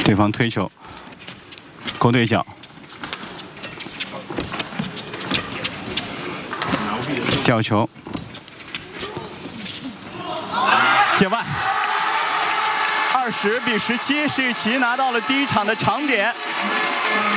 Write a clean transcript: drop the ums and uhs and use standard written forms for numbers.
对方推球，勾对角，吊球，界外，20比17，施玉琪拿到了第一场的长点。